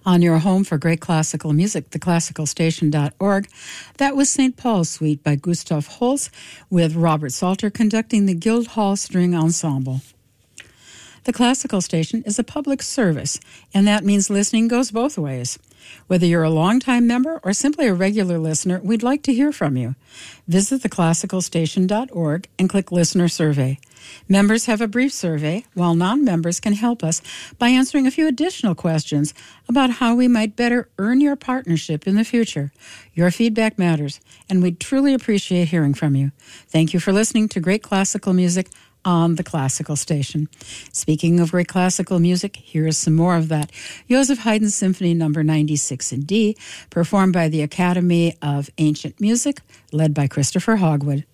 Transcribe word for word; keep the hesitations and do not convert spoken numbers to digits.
On your home for great classical music, the classical station dot org. That was Saint Paul's Suite by Gustav Holst with Robert Salter conducting the Guildhall String Ensemble. The Classical Station is a public service, and that means listening goes both ways. Whether you're a longtime member or simply a regular listener, we'd like to hear from you. Visit the classical station dot org and click Listener Survey. Members have a brief survey, while non-members can help us by answering a few additional questions about how we might better earn your partnership in the future. Your feedback matters, and we'd truly appreciate hearing from you. Thank you for listening to great classical music on the Classical Station. Speaking of great classical music, here is some more of that. Joseph Haydn's Symphony Number ninety-six in D, performed by the Academy of Ancient Music, led by Christopher Hogwood.